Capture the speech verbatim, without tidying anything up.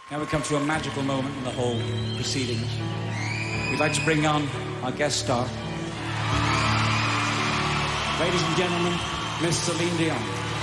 Now we come to a magical moment in the whole proceedings. We'd like to bring on our guest star. Ladies and gentlemen, Miss Celine Dion.